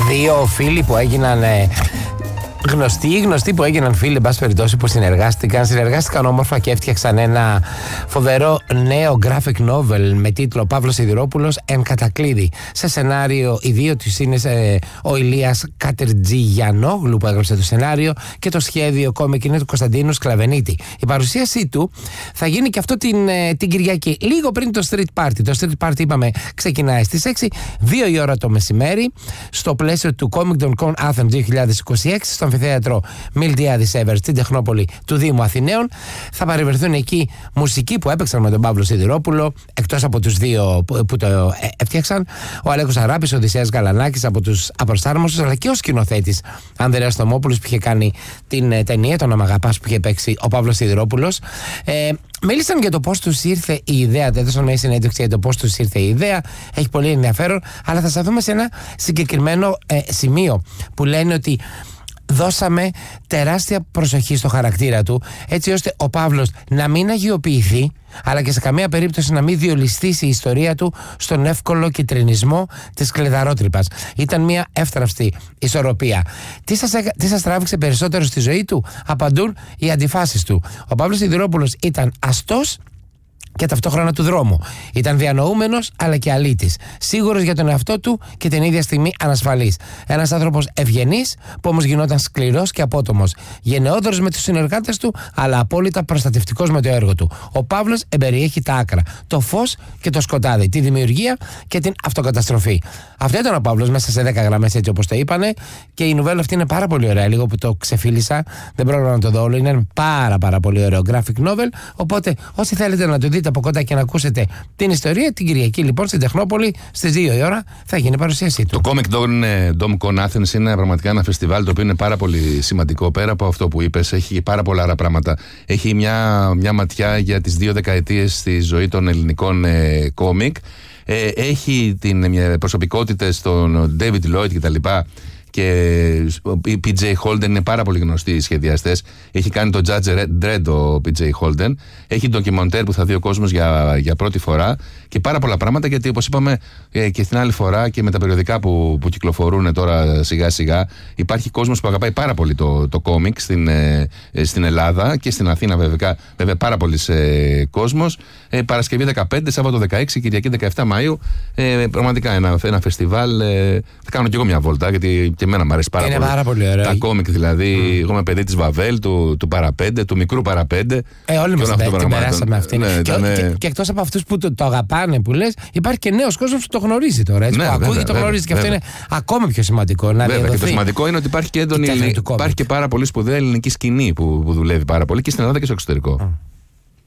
Δύο φίλοι που έγιναν γνωστοί που έγιναν φίλοι, εν πάση περιπτώσει, που συνεργάστηκαν όμορφα και έφτιαξαν ένα φοβερό νέο graphic novel με τίτλο Παύλος Σιδηρόπουλος εν κατακλείδη. Σε σενάριο οι δύο τους είναι ο Ηλίας Κατερτζιγιανόγλου που έγραψε το σενάριο και το σχέδιο κόμικ είναι του Κωνσταντίνου Σκλαβενίτη. Η παρουσίασή του θα γίνει και αυτό την Κυριακή, λίγο πριν το street party. Το street party, είπαμε, ξεκινάει στις 6, 2 η ώρα το μεσημέρι, στο πλαίσιο του Comic Con Athens 2026, στο αμφιθέατρο Μιλτιάδης Εύερ στην Τεχνόπολη του Δήμου Αθηναίων. Θα παρευρεθούν εκεί μουσικοί που έπαιξαν με τον Παύλο Σιδηρόπουλο, εκτός από τους δύο που το έφτιαξαν, ο Αλέκος Αράπης, ο Οδυσσέας Γαλανάκης από τους Απροστάρμοσους, αλλά και ο σκηνοθέτης Ανδρέας Θωμόπουλος που είχε κάνει την ταινία «Τον Αμαγαπάς» που είχε παίξει ο Παύλος Σιδηρόπουλος. Μίλησαν για το πώς τους ήρθε η ιδέα, έδωσαν μια συνέντευξη για το πώς τους ήρθε η ιδέα. Έχει πολύ ενδιαφέρον, αλλά θα σταθούμε σε ένα συγκεκριμένο σημείο που λένε ότι δώσαμε τεράστια προσοχή στο χαρακτήρα του, έτσι ώστε ο Παύλος να μην αγιοποιηθεί, αλλά και σε καμία περίπτωση να μην διολυστήσει η ιστορία του στον εύκολο κυτρινισμό της κλειδαρότρυπας. Ήταν μια εύθραυστη ισορροπία. Τι σας τράβηξε περισσότερο στη ζωή του? Απαντούν οι αντιφάσεις του. Ο Παύλος Σιδηρόπουλος ήταν αστός και ταυτόχρονα του δρόμου. Ήταν διανοούμενος αλλά και αλήτης. Σίγουρος για τον εαυτό του και την ίδια στιγμή ανασφαλής. Ένας άνθρωπος ευγενής που όμως γινόταν σκληρός και απότομος. Γενναιόδωρος με τους συνεργάτες του αλλά απόλυτα προστατευτικός με το έργο του. Ο Παύλος εμπεριέχει τα άκρα. Το φως και το σκοτάδι. Τη δημιουργία και την αυτοκαταστροφή. Αυτό ήταν ο Παύλος μέσα σε 10 γραμμές, έτσι όπως το είπανε. Και η νουβέλα αυτή είναι πάρα πολύ ωραία. Λίγο που το ξεφίλησα, δεν πρόλαβα να το δω όλο. Είναι πάρα πολύ ωραίο graphic novel. Οπότε όσοι θέλετε να το δείτε από κοντά και να ακούσετε την ιστορία, την Κυριακή λοιπόν στην Τεχνόπολη στις 2 η ώρα θα γίνει η παρουσίασή του. Το Comic Con Athens είναι πραγματικά ένα φεστιβάλ το οποίο είναι πάρα πολύ σημαντικό. Πέρα από αυτό που είπες, έχει πάρα πολλά άλλα πράγματα. Έχει μια ματιά για τις 2 δεκαετίες στη ζωή των ελληνικών κόμικ. Έχει προσωπικότητες των David Lloyd κτλ. Και η PJ Holden είναι πάρα πολύ γνωστοί οι σχεδιαστές. Έχει κάνει το Judge Dredd ο PJ Holden. Έχει ντοκιμαντέρ που θα δει ο κόσμος για πρώτη φορά. Και πάρα πολλά πράγματα, γιατί όπως είπαμε και την άλλη φορά και με τα περιοδικά που κυκλοφορούν τώρα σιγά σιγά, υπάρχει κόσμος που αγαπάει πάρα πολύ το κόμικ στην Ελλάδα και στην Αθήνα βέβαια πάρα πολλής κόσμος. Παρασκευή 15, Σάββατο 16, Κυριακή 17 Μαΐου. Πραγματικά ένα φεστιβάλ. Θα κάνω κι εγώ μια βόλτα, γιατί και εμένα μου αρέσει πάρα πολύ. Πάρα πολύ ωραίο. Τα κόμικ δηλαδή. Εγώ είμαι παιδί της Βαβέλ, του Παραπέντε, του μικρού Παραπέντε. Όλοι μας την περάσαμε αυτή. Και εκτός από αυτούς που το αγαπάνε, που λες, υπάρχει και νέος κόσμος που το γνωρίζει τώρα. Έτσι, που ακούει και το γνωρίζει. Και αυτό είναι ακόμα πιο σημαντικό. Βέβαια, και το σημαντικό είναι ότι υπάρχει και πάρα πολύ σπουδαία ελληνική σκηνή που δουλεύει πάρα πολύ και στην Ελλάδα και στο εξωτερικό.